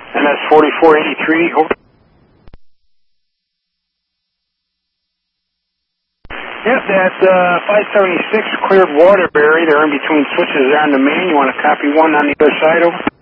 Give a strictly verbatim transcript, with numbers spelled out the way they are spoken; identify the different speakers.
Speaker 1: And that's forty-four eighty-three. Over. Yep, that's uh, five seventy-six cleared water barrier. They're in between switches there on the main. You want to copy one on the other side over?